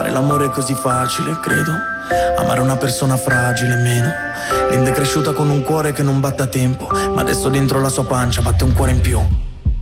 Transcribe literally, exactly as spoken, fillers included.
Fare l'amore è così facile, credo. Amare una persona fragile meno. Linda è cresciuta con un cuore che non batte a tempo, ma adesso dentro la sua pancia batte un cuore in più.